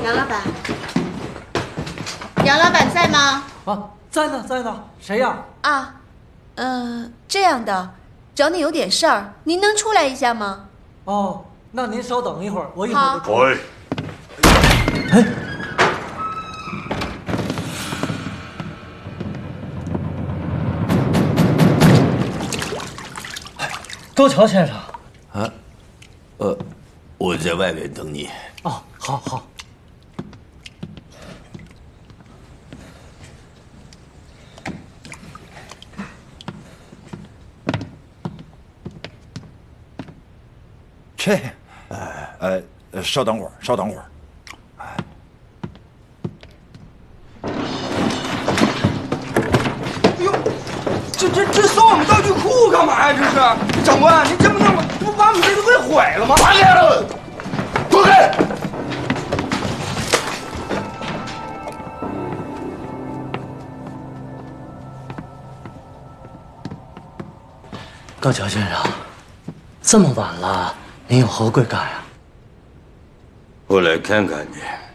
杨老板，杨老板在吗？ 啊，在呢，在呢。谁呀？ 啊，这样的，找你有点事儿，您能出来一下吗？ 哦，那您稍等一会儿，我一会儿就出来。 喂。 哎。 多桥先生， 啊，我在外面等你。 哦，好好。 这，稍等会儿，稍等会儿。 哎呦，这送我们道具库干嘛呀？这是，长官，您这么弄，不把我们这都给毁了吗？ 滚开！滚开！ 高桥先生，这么晚了，您有何贵干呀？ 我来看看你。